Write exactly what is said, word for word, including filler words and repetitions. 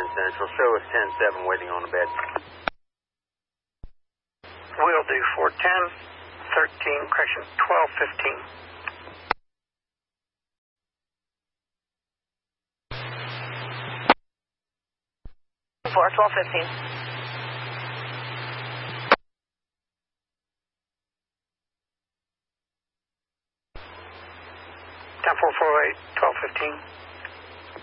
Central. Show us ten seven waiting on the bed. Will do. four ten, thirteen, correction, twelve fifteen. four, twelve fifteen. ten four four eight, twelve fifteen.